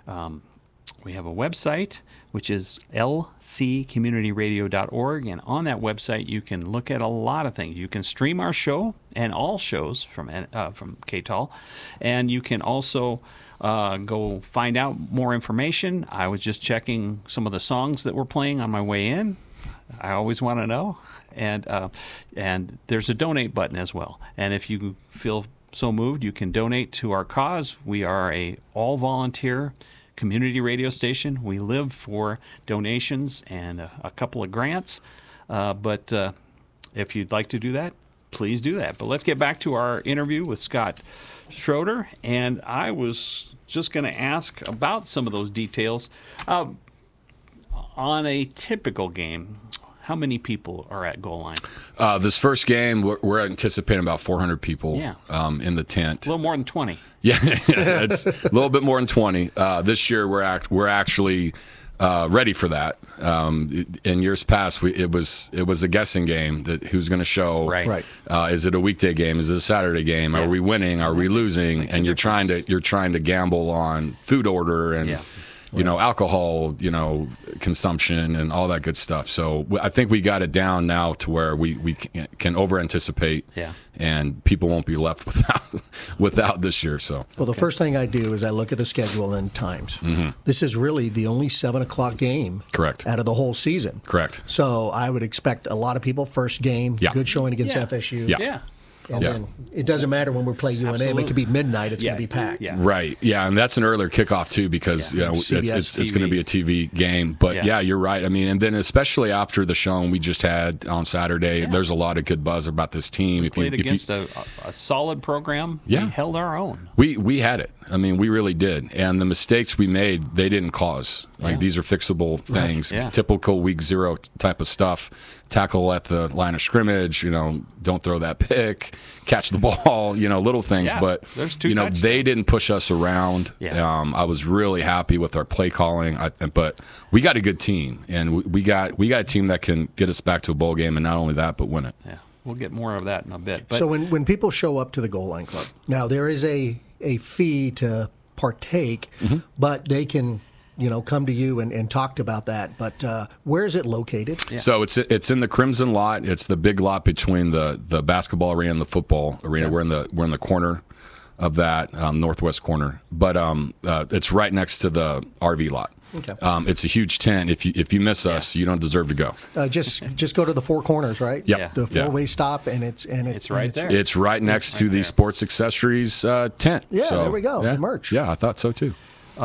We have a website, which is lccommunityradio.org, and on that website you can look at a lot of things. You can stream our show and all shows from KTAL, and you can also go find out more information. I was just checking some of the songs that we're playing on my way in. I always want to know, and there's a donate button as well. And if you feel so moved, you can donate to our cause. We are a all-volunteer community radio station. We live for donations and a couple of grants. But if you'd like to do that, please do that. But let's get back to our interview with Scott Schroeder. And I was just going to ask about some of those details. On a typical game, how many people are at goal line? This first game, we're anticipating about 400 people in the tent. A little more than 20. Yeah, it's a little bit more than 20. This year, we're actually ready for that. In years past, it was a guessing game that who's going to show. Right. Is it a weekday game? Is it a Saturday game? Yeah. Are we winning? Are we losing? And you're trying to gamble on food order and. You know, alcohol, consumption and all that good stuff. So I think we got it down now to where we can over-anticipate, and people won't be left without this year. So, well, the first thing I do is I look at the schedule and times. Mm-hmm. This is really the only 7 o'clock game, correct, out of the whole season. Correct. So I would expect a lot of people. First game, good showing against FSU. Yeah. And then it doesn't matter when we play UNM. Absolutely. It could be midnight. It's going to be packed. Yeah. Right. Yeah, and that's an earlier kickoff too because it's going to be a TV game. But yeah, you're right. I mean, and then especially after the showing we just had on Saturday, there's a lot of good buzz about this team. We played against a solid program. Yeah. We held our own. We had it. I mean, we really did. And the mistakes we made, they didn't cause. Like these are fixable things. Right. Yeah. Typical week 0 type of stuff. Tackle at the line of scrimmage, don't throw that pick, catch the ball, little things. Yeah, but, there's 2 touchdowns. They didn't push us around. Yeah. I was really happy with our play calling. But we got a good team, and we got a team that can get us back to a bowl game, and not only that, but win it. Yeah, we'll get more of that in a bit. But so when people show up to the Goal Line Club, now there is a fee to partake, but they can come to you and talked about that. But where is it located? Yeah. So it's in the Crimson lot. It's the big lot between the basketball arena and the football arena. Yeah. We're in the corner of that northwest corner. But it's right next to the RV lot. Okay. It's a huge tent. If you miss us, you don't deserve to go. Just go to the Four Corners, right? Yep. Yeah. The four-way stop, and it's right there. It's right next to the sports accessories tent. Yeah, so, there we go. The merch. Yeah, I thought so too.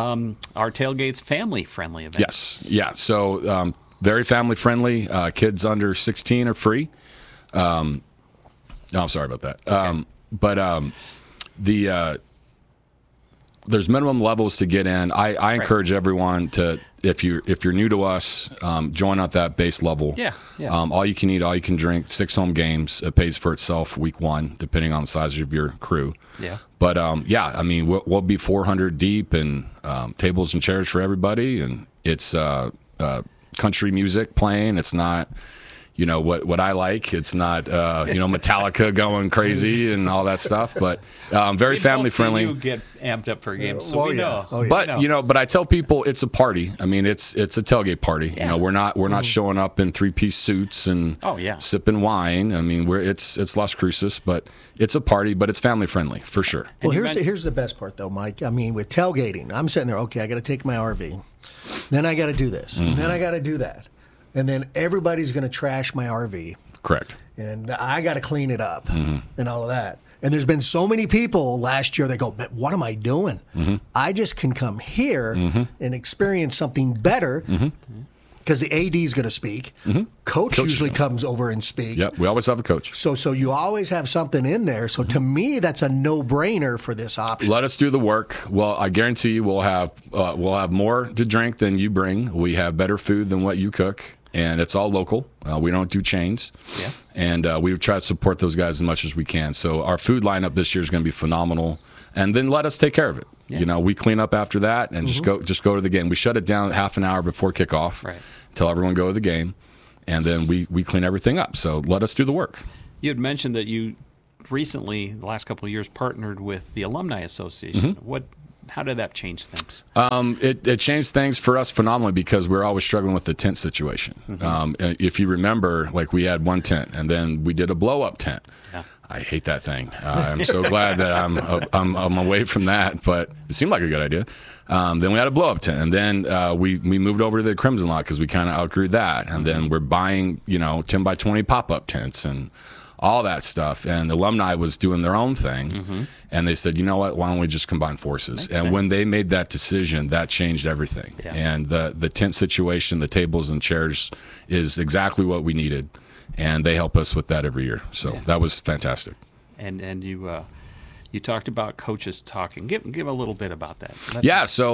Our tailgate's family-friendly event. Yes, yeah. So very family-friendly. Kids under 16 are free. I'm sorry about that. Okay. But there's minimum levels to get in. I encourage everyone to, if you're new to us, join at that base level. Yeah. All you can eat, all you can drink. 6 home games. It pays for itself week 1, depending on the size of your crew. Yeah. But I mean, we'll be 400 deep and tables and chairs for everybody, and it's country music playing. It's not. What I like. It's not Metallica going crazy and all that stuff, but very family friendly. You get amped up for games, so we know. Oh, yeah. But I tell people it's a party. I mean, it's a tailgate party. Yeah. We're not showing up in 3-piece suits and sipping wine. I mean, it's Las Cruces, but it's a party. But it's family friendly for sure. Well, here's the best part though, Mike. I mean, with tailgating, I'm sitting there. Okay, I got to take my RV, then I got to do this, and then I got to do that. And then everybody's going to trash my RV. Correct. And I got to clean it up and all of that. And there's been so many people last year that go, but what am I doing? I just can come here and experience something better because the AD is going to speak. Coach usually comes over and speak. Yeah, we always have a coach. So you always have something in there. So to me, that's a no-brainer for this option. Let us do the work. Well, I guarantee you we'll have more to drink than you bring. We have better food than what you cook. And it's all local. We don't do chains. Yeah. And we try to support those guys as much as we can. So our food lineup this year is going to be phenomenal. And then let us take care of it. Yeah. We clean up after that and just go to the game. We shut it down half an hour before kickoff. Right. Tell everyone go to the game. And then we clean everything up. So let us do the work. You had mentioned that you recently, the last couple of years, partnered with the Alumni Association. how did that change things? It changed things for us phenomenally because we're always struggling with the tent situation. If you remember, like we had one tent and then we did a blow up tent. Yeah. I hate that thing. I'm so glad that I'm away from that, but it seemed like a good idea. Then we had a blow up tent, and then we moved over to the Crimson lot because we kind of outgrew that, and then we're buying 10 by 20 pop up tents and all that stuff. And the alumni was doing their own thing, and they said, you know what? Why don't we just combine forces? Makes and when sense. they made that decision, that changed everything. Yeah. And the tent situation, the tables and chairs, is exactly what we needed. And they help us with that every year. So that was fantastic. And you talked about coaches talking. Give a little bit about that. Yeah, so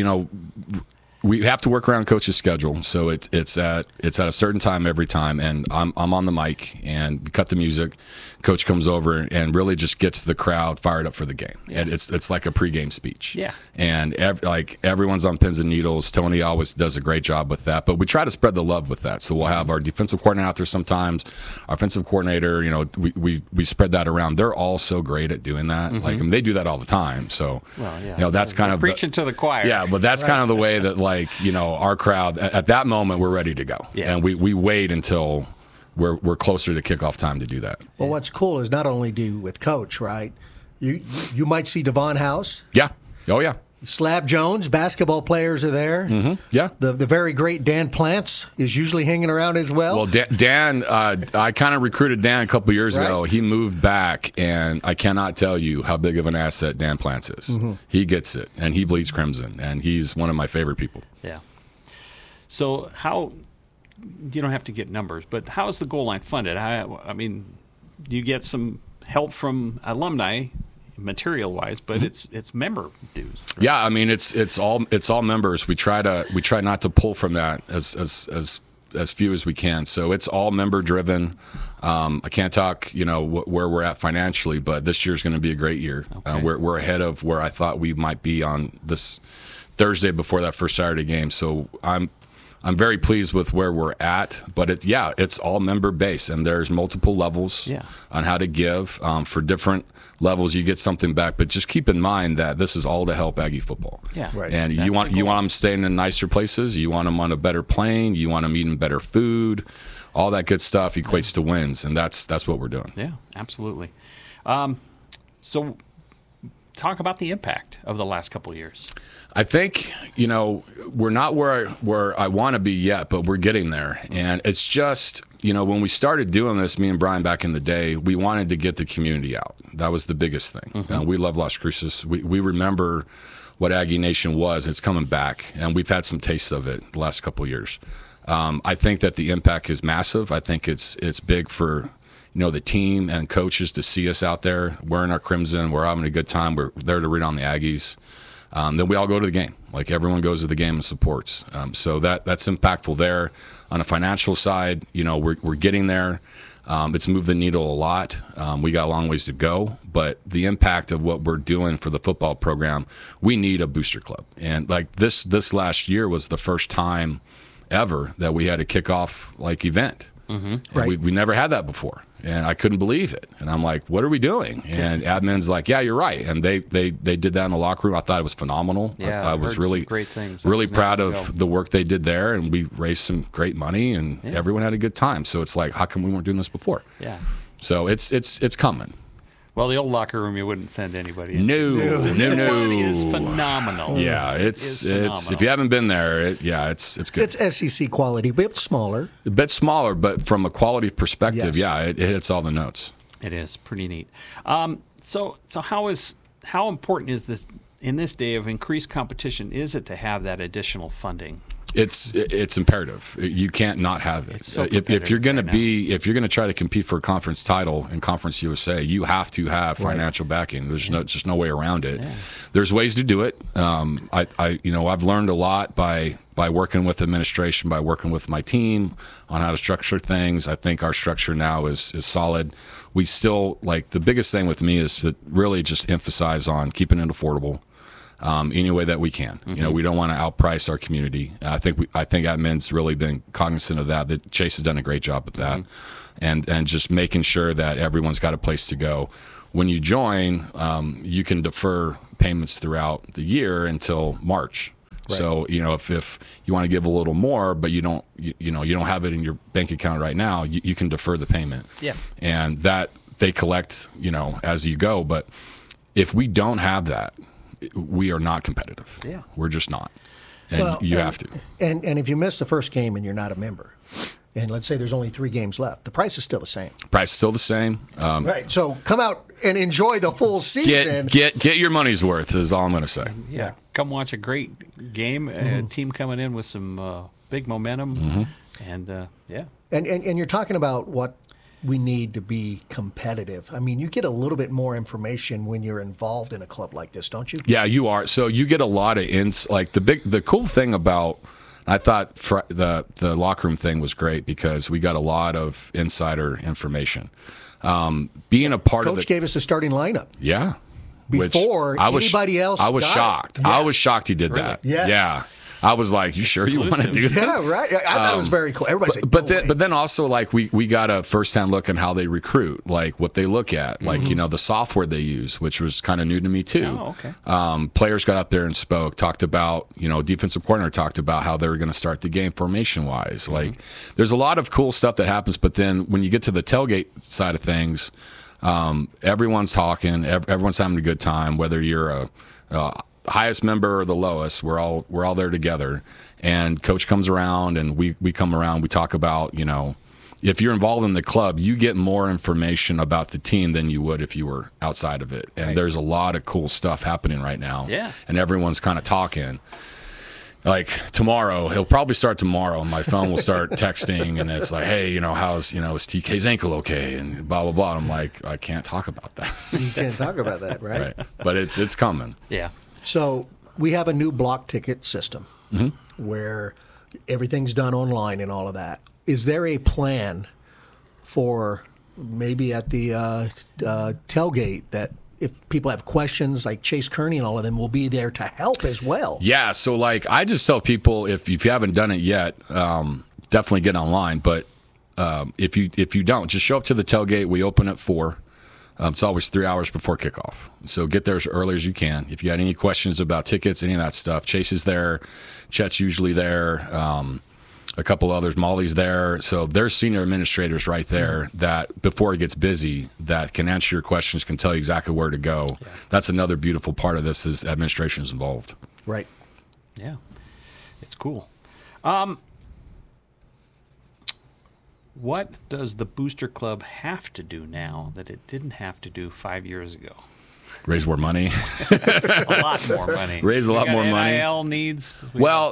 we have to work around coach's schedule. So it's at a certain time every time, and I'm on the mic and we cut the music. Coach comes over and really just gets the crowd fired up for the game. And it's like a pregame speech. Yeah. And everyone's on pins and needles. Tony always does a great job with that. But we try to spread the love with that. So we'll have our defensive coordinator out there sometimes, our offensive coordinator. We spread that around. They're all so great at doing that. Like they do that all the time. So that's kind of preaching to the choir. Yeah, but that's kind of the way that our crowd at that moment we're ready to go. Yeah. And we wait until we're closer to kickoff time to do that. Well, what's cool is not only do with Coach, right? You might see Devon House. Yeah. Oh yeah. Slab Jones, basketball players are there. Yeah. The very great Dan Plants is usually hanging around as well. Well, Dan, I kind of recruited Dan a couple of years ago. He moved back, and I cannot tell you how big of an asset Dan Plants is. He gets it, and he bleeds crimson, and he's one of my favorite people. Yeah. So how, you don't have to get numbers, but how is the goal line funded? I mean, you get some help from alumni, material-wise, but it's member dues. Right? Yeah, I mean it's all members. We try not to pull from that as few as we can. So it's all member driven. I can't talk where we're at financially, but this year's going to be a great year. Okay. We're ahead of where I thought we might be on this Thursday before that first Saturday game. So I'm very pleased with where we're at, but it's all member based, and there's multiple levels on how to give. For different levels, you get something back, but just keep in mind that this is all to help Aggie football. Yeah, right. And you want them staying in nicer places. You want them on a better plane. You want them eating better food. All that good stuff equates to wins, and that's what we're doing. Yeah, absolutely. So, talk about the impact of the last couple of years. I think, we're not where I want to be yet, but we're getting there. And it's just, when we started doing this, me and Brian back in the day, we wanted to get the community out. That was the biggest thing. We love Las Cruces. We remember what Aggie Nation was. It's coming back, and we've had some tastes of it the last couple of years. I think that the impact is massive. I think it's big for the team and coaches to see us out there wearing our crimson. We're having a good time. We're there to read on the Aggies. Then we all go to the game. Like everyone goes to the game and supports. So that's impactful there. On a financial side, we're getting there. It's moved the needle a lot. We got a long ways to go, but the impact of what we're doing for the football program, we need a booster club. And like this last year was the first time ever that we had a kickoff event. Right. We never had that before, and I couldn't believe it. And I'm like, "What are we doing?" And admin's like, "Yeah, you're right." And they did that in the locker room. I thought it was phenomenal. Yeah, I was really great things. Really proud of the work they did there, and we raised some great money, and everyone had a good time. So it's like, how come we weren't doing this before? Yeah. So it's coming. Well, the old locker room, you wouldn't send anybody No. It is phenomenal. Yeah, it's phenomenal. if you haven't been there, it's good. It's SEC quality, but smaller. A bit smaller, but from a quality perspective, Yes. it hits all the notes. It is pretty neat. So how important is this in this day of increased competition? Is it to have that additional funding? It's imperative. You can't not have it. It's so if you're going competitive to if you're going to try to compete for a conference title in Conference USA, you have to have financial backing. There's just no way around it. Yeah. There's ways to do it. I've learned a lot by working with administration, by working with my team on how to structure things. I think our structure now is solid. We still the biggest thing with me is to really just emphasize on keeping it affordable. Any way that we can. We don't want to outprice our community. I think admin's really been cognizant of that. That Chase has done a great job with that, and just making sure that everyone's got a place to go. When you join, you can defer payments throughout the year until March. Right. So, if you want to give a little more, but you don't have it in your bank account right now, you can defer the payment. Yeah. And that they collect, as you go. But if we don't have that, we are not competitive. Yeah. We're just not. And you have to. And if you miss the first game and you're not a member, and let's say there's only 3 games left, the price is still the same. Price is still the same. Right. So come out and enjoy the full season. Get your money's worth is all I'm going to say. Yeah. Come watch a great game. A team coming in with some big momentum. And yeah. And you're talking about what we need to be competitive. I mean, you get a little bit more information when you're involved in a club like this, don't you? Yeah, you are. So you get a lot of the cool thing about, I thought the locker room thing was great because we got a lot of insider information. Being a part of Coach gave us the starting lineup. Yeah. Before anybody else. I was got shocked. Yeah. I was shocked he did that. Yes. Yeah. I was like, "You sure you want to do that?" Yeah, right. I thought it was very cool. Everybody's like, but then also like we got a firsthand look at how they recruit, like what they look at, like the software they use, which was kind of new to me too. Oh, okay. Players got up there and spoke, talked about defensive coordinator talked about how they were going to start the game formation wise. Like there's a lot of cool stuff that happens, but then when you get to the tailgate side of things, everyone's talking, everyone's having a good time, whether you're a highest member or the lowest, we're all there together. And coach comes around and we come around, we talk about, if you're involved in the club, you get more information about the team than you would if you were outside of it. And there's a lot of cool stuff happening right now. Yeah. And everyone's kind of talking. Like tomorrow, he'll probably start tomorrow. My phone will start texting, and it's like, "Hey, how's is TK's ankle okay?" And blah blah blah. I'm like, I can't talk about that. You can't talk about that, right? But it's coming. Yeah. So we have a new block ticket system where everything's done online and all of that. Is there a plan for maybe at the tailgate that if people have questions, like Chase Kearney and all of them will be there to help as well? Yeah. So like I just tell people if you haven't done it yet, definitely get online. But if you don't, just show up to the tailgate. We open at 4. It's always 3 hours before kickoff. So get there as early as you can. If you got any questions about tickets, any of that stuff, Chase is there. Chet's usually there. A couple others, Molly's there. So there's senior administrators right there that before it gets busy that can answer your questions, can tell you exactly where to go. Yeah. That's another beautiful part of this is administration is involved. Right. Yeah. It's cool. What does the Booster Club have to do now that it didn't have to do 5 years ago? Raise more money. A lot more money. Raise a lot more money. NIL needs.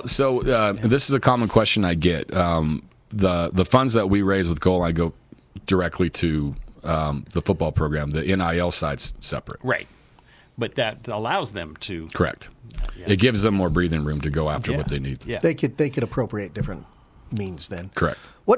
This is a common question I get. The funds that we raise with Goal Line go directly to the football program. The NIL side's separate. Right. But that allows them to. Correct. Yeah. It gives them more breathing room to go after what they need. Yeah. They could appropriate different means then. Correct.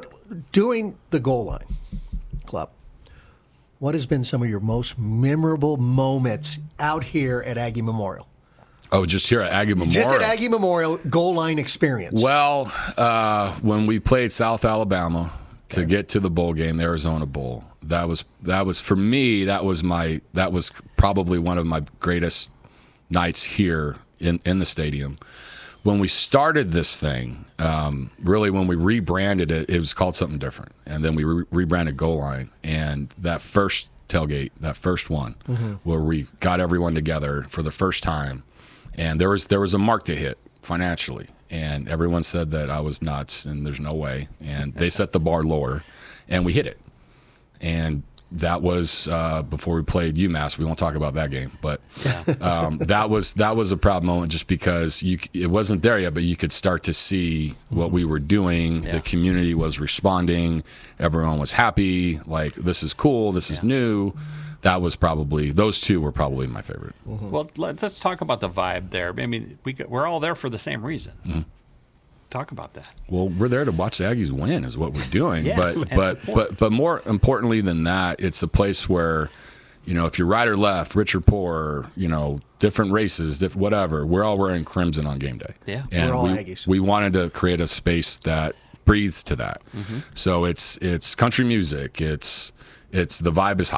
Doing the Goal Line Club, what has been some of your most memorable moments out here at Aggie Memorial? Oh, just here at Aggie Memorial? Just at Aggie Memorial, Goal Line experience. Well, when we played South Alabama to get to the bowl game, the Arizona Bowl, that was for me, that was probably one of my greatest nights here in the stadium. When we started this thing, really when we rebranded it, it was called something different. And then we rebranded Goal Line. And that first tailgate, that first one, where we got everyone together for the first time, and there was a mark to hit financially. And everyone said that I was nuts and there's no way. And they set the bar lower, and we hit it. And that was before we played UMass. We won't talk about that game, but that was a proud moment just because it wasn't there yet, but you could start to see what we were doing. Yeah. The community was responding. Everyone was happy. Like, this is cool. This is new. That was those two were probably my favorite. Well, let's talk about the vibe there. I mean, we're all there for the same reason. Talk about that. Well, we're there to watch the Aggies win is what we're doing. Yeah, but more importantly than that, it's a place where, if you're right or left, rich or poor, different races, whatever, we're all wearing crimson on game day. Yeah. And we're all Aggies. We wanted to create a space that breathes to that. So it's country music. It's the vibe is high.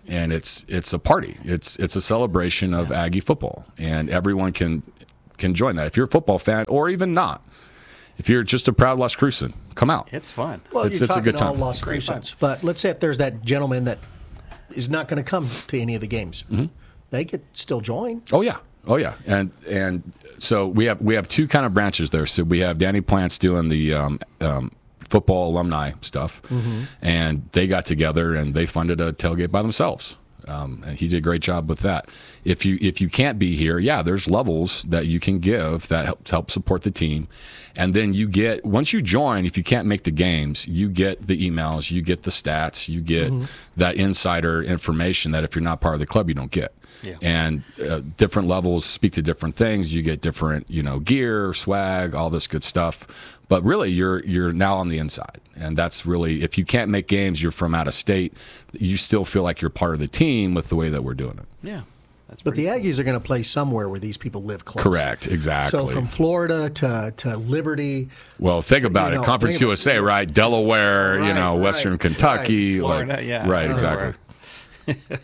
and it's a party. It's a celebration of Aggie football, and everyone can join that. If you're a football fan, or even not, if you're just a proud Las Crucean, come out. It's fun. Well, It's you're a talking good all time. Las Crucens, but let's say if there's that gentleman that is not going to come to any of the games, they could still join. Oh yeah, and so we have two kind of branches there. So we have Danny Plants doing the football alumni stuff, and they got together and they funded a tailgate by themselves. And he did a great job with that. If you can't be here, there's levels that you can give that help support the team, and then you get, once you join, if you can't make the games, you get the emails, you get the stats, you get that insider information that if you're not part of the club, you don't get. Yeah. And different levels speak to different things. You get different, gear, swag, all this good stuff. But really, you're now on the inside, and that's really, if you can't make games, you're from out of state, you still feel like you're part of the team with the way that we're doing it. Yeah. That's But the pretty Aggies are going to play somewhere where these people live close. Correct, exactly. So from Florida to Liberty. Well, think about it. Conference think about USA, it. right? Delaware, Right, Western right, Kentucky. Florida, like, yeah. Right, Everywhere. exactly.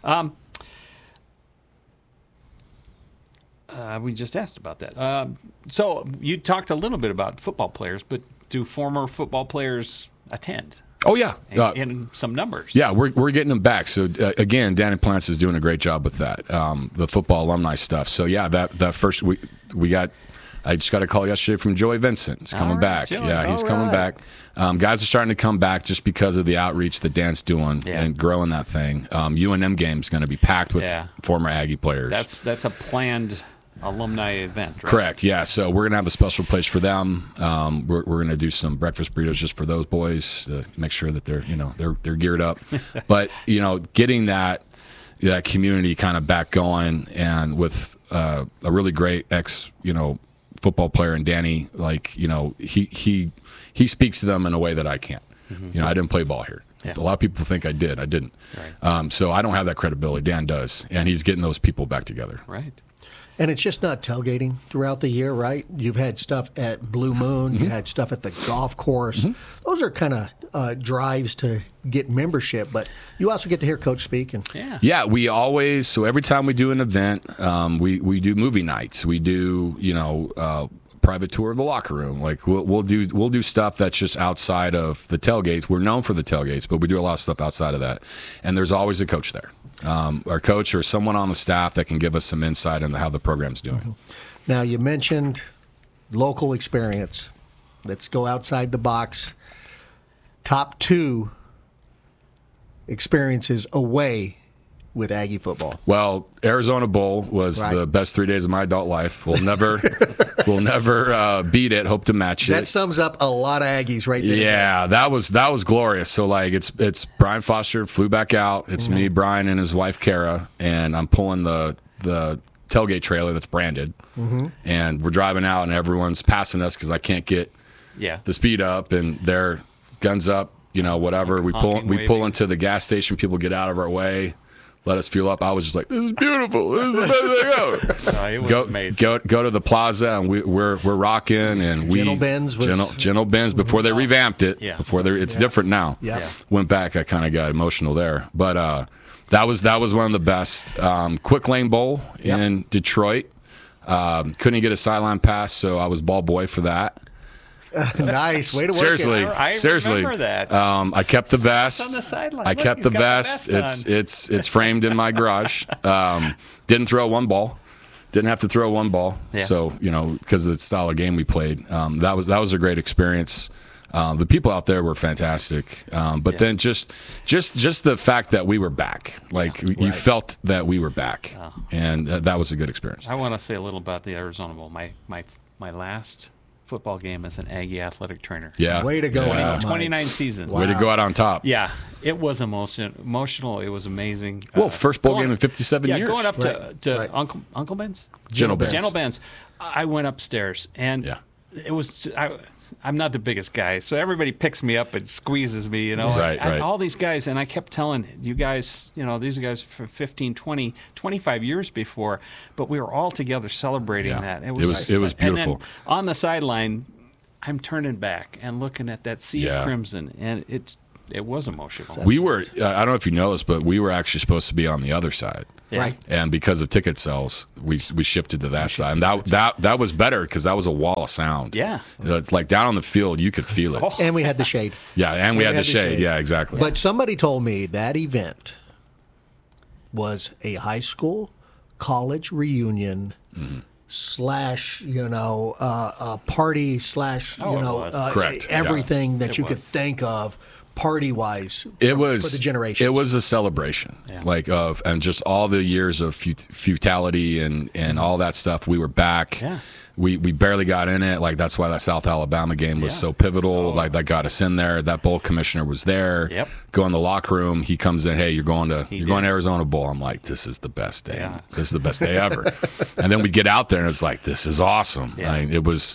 We just asked about that. So you talked a little bit about football players, but do former football players attend Oh, yeah. in some numbers? Yeah, we're getting them back. So again, Danny Plants is doing a great job with that, the football alumni stuff. So yeah, that first we got. I just got a call yesterday from Joey Vincent. He's coming All right, back. Joey. Yeah, he's All coming right. back. Guys are starting to come back just because of the outreach that Dan's doing and growing that thing. UNM game is going to be packed with former Aggie players. That's a planned alumni event, right? Correct. Yeah. So we're gonna have a special place for them. We're gonna do some breakfast burritos just for those boys to make sure that they're geared up. But getting that community kind of back going, and with a really great ex football player and Danny, he speaks to them in a way that I can't. I didn't play ball here. Yeah. A lot of people think I did. I didn't. Right. So I don't have that credibility. Dan does, and he's getting those people back together. Right. And it's just not tailgating throughout the year, right? You've had stuff at Blue Moon. You had stuff at the golf course. Those are kind of drives to get membership, but you also get to hear Coach speak. And Yeah, we always, so every time we do an event, we do movie nights. We do, private tour of the locker room. Like we'll do stuff that's just outside of the tailgates. We're known for the tailgates, but we do a lot of stuff outside of that. And there's always a coach there. Our coach or someone on the staff that can give us some insight into how the program's doing. now you mentioned local experience. Let's go outside the box. Top 2 experiences away with Aggie football. Well, Arizona Bowl was Right. the best 3 days of my adult life. We'll never beat it. Hope to match it. That sums up a lot of Aggies right there. Yeah, that was glorious. So it's Brian Foster flew back out. It's me, Brian, and his wife Kara, and I'm pulling the tailgate trailer that's branded, and we're driving out, and everyone's passing us because I can't get the speed up, and they're guns up, whatever. We Honking, pull waving. into the gas station. People get out of our way, let us fuel up. I was just like, this is beautiful. This is the best thing ever. It was amazing. Go to the plaza, and we're rocking, and Gentle Benz was- Gentle Benz before they revamped it. Yeah. It's different now. Yeah. Went back, I kind of got emotional there, but that was one of the best. Quick Lane Bowl in Detroit. Couldn't get a sideline pass, so I was ball boy for that. Nice. Way to work Seriously, it. I seriously. remember that. I kept the vest. on the sideline. I Look, kept he's the got the vest. vest on. It's framed in my garage. Didn't throw one ball. Didn't have to throw one ball. Yeah. So because of the style of game we played, that was a great experience. The people out there were fantastic, but then just the fact that we were back, you felt that we were back, and that was a good experience. I want to say a little about the Arizona Bowl. My last football game as an Aggie athletic trainer. Yeah, Way to go Yeah. out, Mike. 29 seasons. Way to go out on top. Yeah, it was emotional. It was amazing. Well, first bowl going- game in 57 years. going up to Right. Uncle Ben's? Gentle Ben's. Gentle Ben's. I went upstairs, and it was I'm not the biggest guy, so everybody picks me up and squeezes me, Right. all these guys, and I kept telling you guys, these guys for 15, 20, 25 years before, but we were all together celebrating that. It was And beautiful. then on the sideline, I'm turning back and looking at that sea of crimson, and it's It was emotional. We were, I don't know if you know this, but we were actually supposed to be on the other side. Yeah. Right. And because of ticket sales, we shifted to that side. And that was better because that was a wall of sound. Yeah. It's like down on the field, you could feel it. Oh. And we had the shade. Yeah, and we had the shade. Yeah, exactly. But somebody told me that event was a high school, college reunion slash, party slash, Oh, it was. Correct. everything that It you could was. think of party-wise It was for the generations. It was a celebration, and just all the years of futility and all that stuff. We were back. Yeah. We barely got in it. Like that's why that South Alabama game was Yeah. so pivotal. So- Like that got us in there. That bowl commissioner was there. Yep. Go in the locker room. He comes in. Hey, you're going to did. Arizona Bowl. I'm like, this is the best day. Yeah. This is the best day ever. And then we get out there and it's like, this is awesome. Yeah. I mean, it was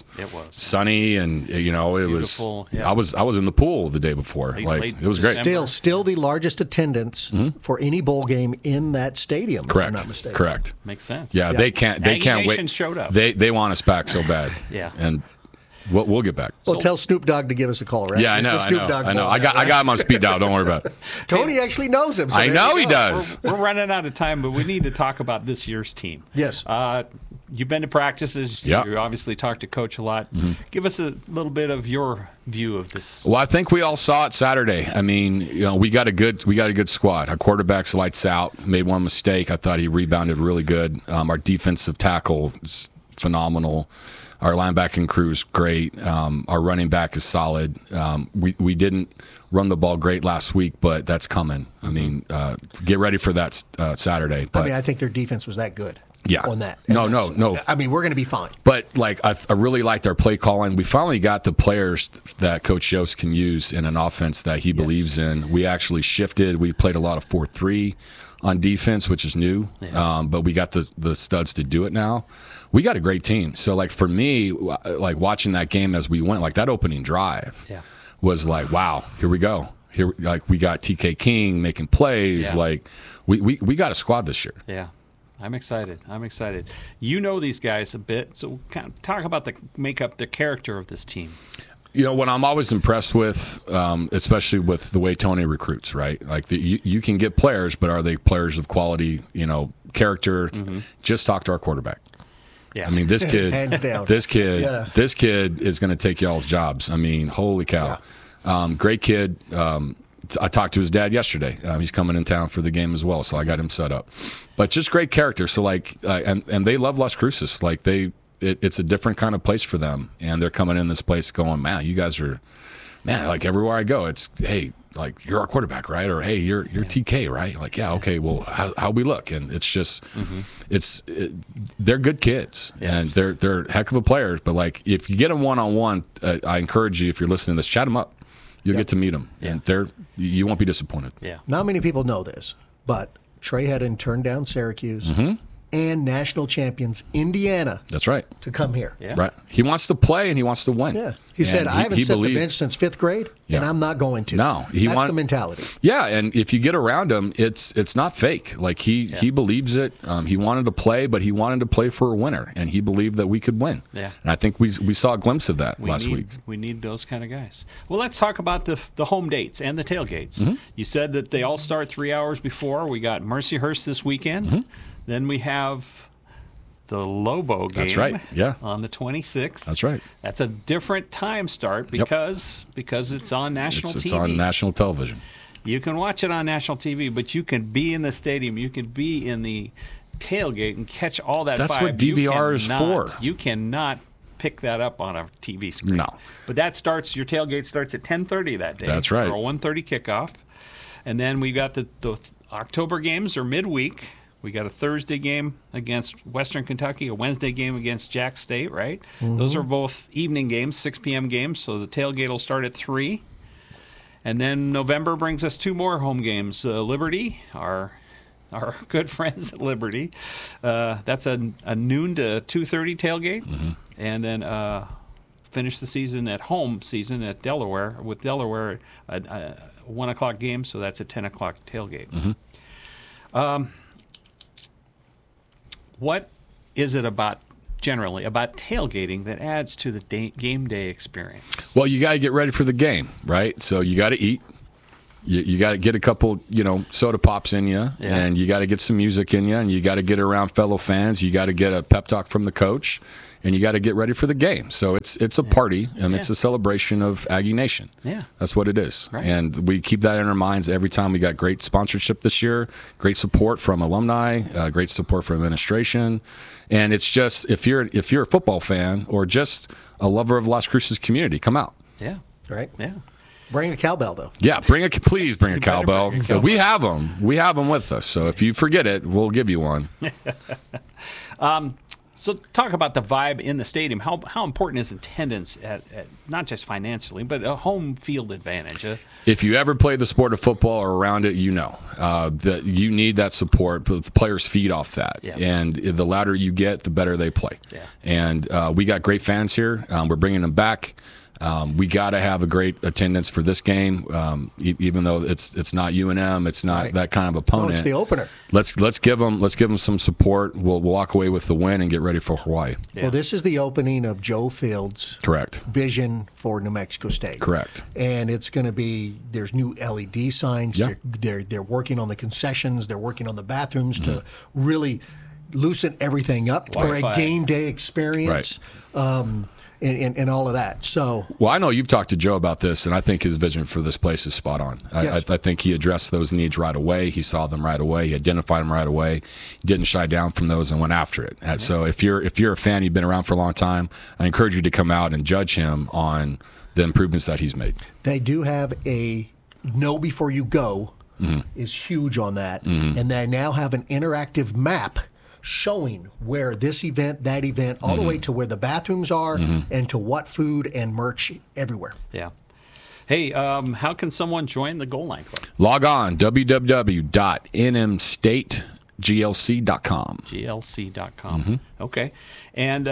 sunny and it Beautiful, was. yeah. I was in the pool the day before. They Like played it was great. December. Still the largest attendance for any bowl game in that stadium, if I'm not mistaken. Correct. Makes sense. Yeah, they can't Aggie wait. Nation showed up. They want us back so bad. Yeah. And we'll get back. Well, tell Snoop Dogg to give us a call, right? Yeah, I It's know. a Snoop Dogg I know. bowl, I got him on speed dial. Don't worry about it. Tony actually knows him. So I there know you he go. does. We're running out of time, but we need to talk about this year's team. Yes. You've been to practices. Yeah. You obviously talked to Coach a lot. Give us a little bit of your view of this. Well, I think we all saw it Saturday. I mean, we got a good squad. Our quarterback's lights out. Made one mistake. I thought he rebounded really good. Our defensive tackle is phenomenal. Our linebacking crew is great. Our running back is solid. We didn't run the ball great last week, but that's coming. I mean, get ready for that Saturday. But, I think their defense was that good. Yeah. On that. No. I mean, we're going to be fine. But like I really liked our play calling. We finally got the players that Coach Yost can use in an offense that he believes in. We actually shifted. We played a lot of 4-3 on defense, which is new. But we got the studs to do it now. We got a great team. So like for me, like watching that game as we went, like that opening drive was like, wow, here we go. Here, like we got TK King making plays. Yeah. Like we got a squad this year. Yeah. I'm excited. You know these guys a bit, so kind of talk about the character of this team. What I'm always impressed with, especially with the way Tony recruits, right? Like you can get players, but are they players of quality? Character. Just talk to our quarterback. Yeah. I mean, this kid, Hands down. this kid Yeah. is going to take y'all's jobs. I mean, holy cow, great kid. I talked to his dad yesterday. He's coming in town for the game as well, so I got him set up. But just great character. So like, and they love Las Cruces. Like it's a different kind of place for them, and they're coming in this place going, man, you guys are, man, like everywhere I go, it's hey, like you're our quarterback, right? Or hey, you're TK, right? Like yeah, okay, well, how we look, and it's just, they're good kids, and they're heck of a players. But like if you get them one-on-one, I encourage you, if you're listening to this, chat them up. You'll get to meet them, and you won't be disappointed. Yeah. Not many people know this, but Trey Hedden turned down Syracuse and national champions Indiana That's right. to come here. Yeah. Right. He wants to play and he wants to win. Yeah. He said, And I haven't set believed- the bench since fifth grade, and Yeah. I'm not going to. No, That's the mentality. Yeah, and if you get around him, it's not fake. Like he believes it. He wanted to play, but he wanted to play for a winner, and he believed that we could win. Yeah. And I think we saw a glimpse of that last week. We need those kind of guys. Well, let's talk about the home dates and the tailgates. Mm-hmm. You said that they all start 3 hours before. We got Mercyhurst this weekend. Mm-hmm. Then we have the Lobo game. That's right, yeah. On the 26th. That's right. That's a different time start because it's on national TV. It's on national television. You can watch it on national TV, but you can be in the stadium. You can be in the tailgate and catch all that That's vibe. what DVR is for. You cannot pick that up on a TV screen. No. But your tailgate starts at 10:30 that day. That's right. For a 1:30 kickoff. And then we got the October games are midweek. We got a Thursday game against Western Kentucky, a Wednesday game against Jack State, right? Those are both evening games, 6 p.m. games, so the tailgate will start at 3. And then November brings us 2 more home games. Liberty, our good friends at Liberty. That's a noon to 2:30 tailgate. And then finish the season at at Delaware, with Delaware a 1 o'clock game, so that's a 10 o'clock tailgate. What is it generally about tailgating that adds to the game day experience? Well, you got to get ready for the game, right? So you got to eat. You got to get a couple, soda pops in you, and you got to get some music in you, and you got to get around fellow fans. You got to get a pep talk from the coach, and you got to get ready for the game. So it's a party, and it's a celebration of Aggie Nation. Yeah. That's what it is. Right. And we keep that in our minds every time. We got great sponsorship this year, great support from alumni, great support from administration. And it's just, if you're a football fan or just a lover of Las Cruces community, come out. Yeah. Right? Yeah. Bring a cowbell, though. Yeah, please bring a cowbell. bring a cowbell. We have them. We have them with us. So if you forget it, we'll give you one. So talk about the vibe in the stadium. How important is attendance at not just financially, but a home field advantage? If you ever play the sport of football or around it, that you need that support. The players feed off that. Yeah. And the louder you get, the better they play. Yeah. And we got great fans here. We're bringing them back. We got to have a great attendance for this game, even though it's not UNM, it's not that kind of opponent. No, it's the opener. Let's give them some support. We'll walk away with the win and get ready for Hawaii. Yeah. Well, this is the opening of Joe Fields' Correct. vision for New Mexico State. Correct. And it's going to be, there's new LED signs. Yeah. They're working on the concessions. They're working on the bathrooms to really loosen everything up for a Wi-Fi. game day experience. And all of that. So, Well, I know you've talked to Joe about this, and I think his vision for this place is spot on. Yes. I think he addressed those needs right away. He saw them right away. He identified them right away. He didn't shy down from those and went after it. And so if you're a fan, you've been around for a long time, I encourage you to come out and judge him on the improvements that he's made. they do have a know before you go is huge on that. And they now have an interactive map showing where this event, that event, all the way to where the bathrooms are and to what food and merch everywhere. Yeah. Hey, how can someone join the Goal Line Club? Log on, www.nmstateglc.com. GLC.com. Okay. And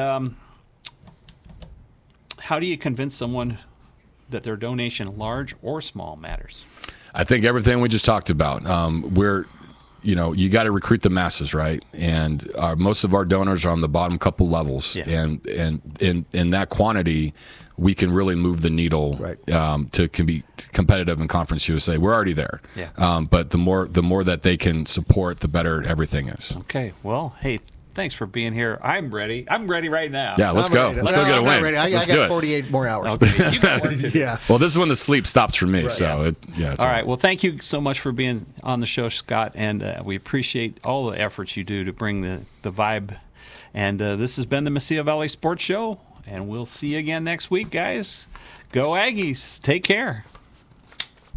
how do you convince someone that their donation, large or small, matters? I think everything we just talked about. You got to recruit the masses, right? And most of our donors are on the bottom couple levels, and in that quantity, we can really move the needle to be competitive in Conference USA. We're already there, but the more that they can support, the better everything is. Okay. Well, hey, thanks for being here. I'm ready. I'm ready right now. Yeah, let's go. Let's go get a I'm not win. ready. I Let's got do it. 48 more hours. Okay. You got work to do. Yeah. Well, this is when the sleep stops for me. So it's All right. Well, thank you so much for being on the show, Scott, and we appreciate all the efforts you do to bring the vibe. And this has been the Mesilla Valley Sports Show, and we'll see you again next week, guys. Go Aggies. Take care.